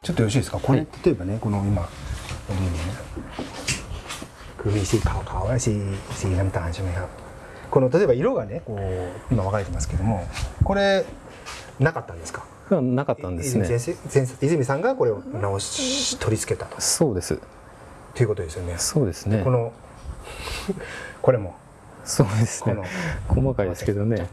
ちょっとよろしいですか。これ、例えばね、この今このねคือมีสีขาวๆและสีน้ำตาลใช่ไหมครับこの例えば色がねこう今分かれてますけどもこれなかったんですか。 なかったんですね。 泉さんがこれを取り付けたと。 そうです。 ということですよね。 そうですね。 これもそうですね。細かいですけどね。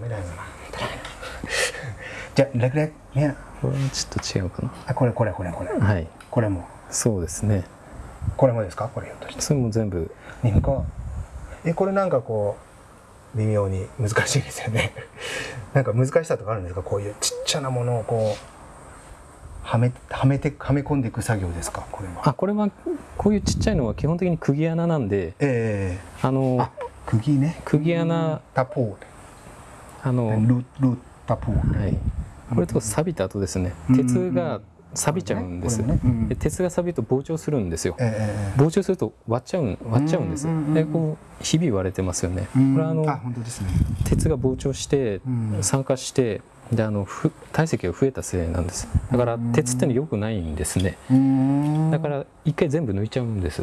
じゃあレクレクね。 これはちょっと違うかな。 あこれはい。 これもそうですね。 これもですか。これひょっとして。 それも全部。 これなんかこう微妙に難しいですよね。なんか難しさとかあるんですか。こういうちっちゃなものをこうはめ込んでいく作業ですか。これは。 これはこういうちっちゃいのは基本的に釘穴なんで。 釘ね。 釘穴。 タポー。 ルタポー。 はい。これと錆びた後ですね。鉄が錆びちゃうんです。鉄が錆びると膨張するんですよ。膨張すると割っちゃうんです。でこうひび割れてますよね。これは鉄が膨張して酸化してで体積が増えたせいなんです。だから鉄っての良くないんですね。だから一回全部抜いちゃうんです。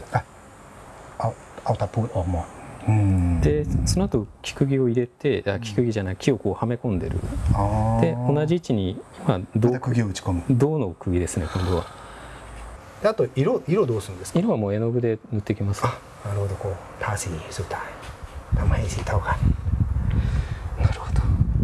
でその後木釘を入れて木釘じゃない木をこうはめ込んでる。で同じ位置に今釘を打ち込む銅の釘ですね今度は。 であと色どうするんですか。 色はもう絵の具で塗ってきます。 なるほど。こうทาสีสุดท้ายทำให้สีเท่ากันなるほど。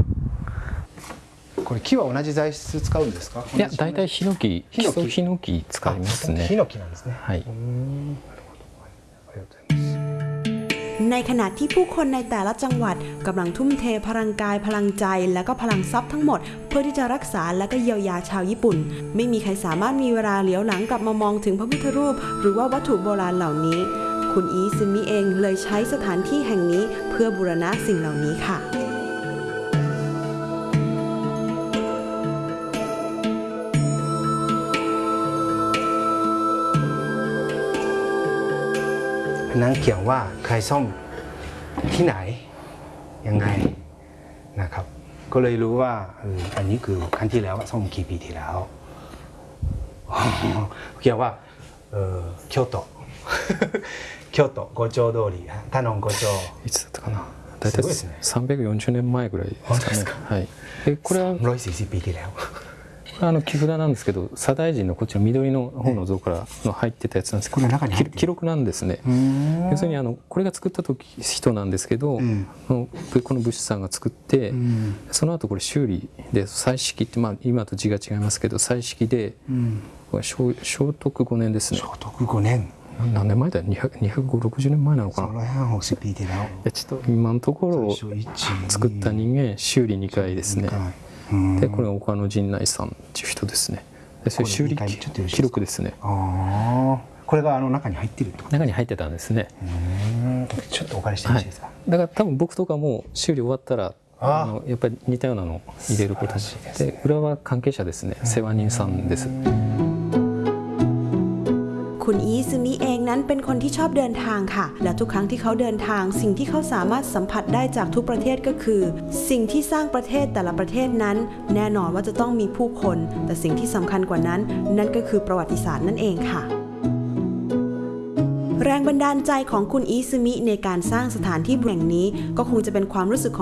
これ木は同じ材質使うんですか。 いや大体ヒノキ使いますね。 ヒノキなんですね。 はい。 なるほど。ありがとうございます。 ในขณะที่ผู้คนในแต่ละจังหวัดกำลังทุ่มเทพลังกายพลังใจและก็พลังทรัพย์ทั้งหมดเพื่อที่จะรักษาและก็เยียวยาชาวญี่ปุ่นไม่มีใครสามารถมีเวลาเหลียวหลังกลับมามองถึงพระพุทธรูปหรือว่าวัตถุโบราณเหล่านี้คุณอีซึมิเองเลยใช้สถานที่แห่งนี้เพื่อบูรณะสิ่งเหล่านี้ค่ะนั้นเขียนว่าใครซ่อมที่ไหนยังไงนะครับก็เลยรู้ว่าอันนี้คือครั้งที่แล้วซ่อมกี่ปีที่แล้วเขียนว่า京都五丁通り田野五丁いつだったかな。大体340年前ぐらいですかね。はい。これは 140ปีที่แล้ว木札なんですけど左大臣のこっちの緑の方の像から入ってたやつなんですけど記録なんですね。要するにこれが作った人なんですけど、この物資さんが作って、その後これ修理で彩色って今と字が違いますけど彩色で聖徳5年ですね。 聖徳5年何年前だよ。250年前なのかな。 150ปีที่แล้ว。 ちょっと今のところ作った人間修理2回ですね。でこれが岡野陣内さんっていう人ですね。でそれ修理記録ですね。 これが中に入ってるってこと。 中に入ってたんですね。 ちょっとお借りしてよろしいですか。 だから多分僕とかも修理終わったらやっぱり似たようなのを入れることで裏は関係者ですね。世話人さんです。 คุณอีซึมิเองนั้นเป็นคนที่ชอบเดินทางค่ะและทุกครั้งที่เขาเดินทางสิ่งที่เขาสามารถสัมผัสได้จากทุกประเทศก็คือสิ่งที่สร้างประเทศแต่ละประเทศนั้นแน่นอนว่าจะต้องมีผู้คนแต่สิ่งที่สำคัญกว่านั้นนั่นก็คือประวัติศาสตร์นั่นเองค่ะแรงบันดาลใจของคุณอีซึมิในการสร้างสถานที่แห่งนี้ก็คงจะเป็นความรู้สึกของ